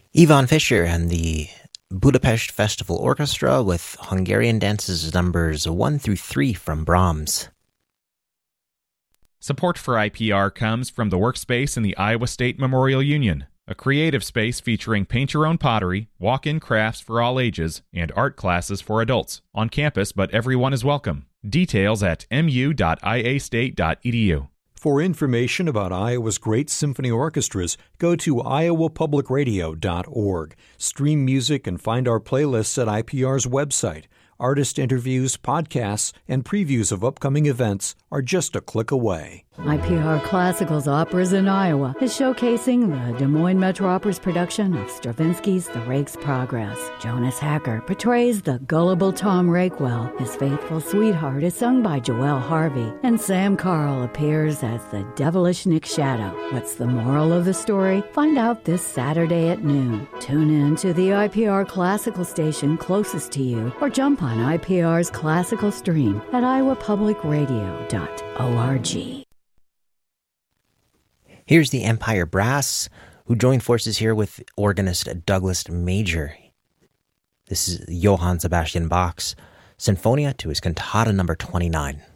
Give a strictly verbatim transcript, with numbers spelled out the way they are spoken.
Ivan Fischer and the Budapest Festival Orchestra with Hungarian dances numbers one through three from Brahms. Support for I P R comes from the Workspace in the Iowa State Memorial Union, a creative space featuring paint-your-own pottery, walk-in crafts for all ages, and art classes for adults. On campus, but everyone is welcome. Details at m u dot i a state dot e d u. For information about Iowa's great symphony orchestras, go to iowa public radio dot org. Stream music and find our playlists at I P R's website. Artist interviews, podcasts, and previews of upcoming events are just a click away. I P R Classical's Operas in Iowa is showcasing the Des Moines Metro Opera's production of Stravinsky's The Rake's Progress. Jonas Hacker portrays the gullible Tom Rakewell. His faithful sweetheart is sung by Joelle Harvey, and Sam Carl appears as the devilish Nick Shadow. What's the moral of the story? Find out this Saturday at noon. Tune in to the I P R Classical station closest to you, or jump on I P R's classical stream at iowa public radio dot org. Here's the Empire Brass, who joined forces here with organist Douglas Major. This is Johann Sebastian Bach's Sinfonia to his cantata number twenty-nine.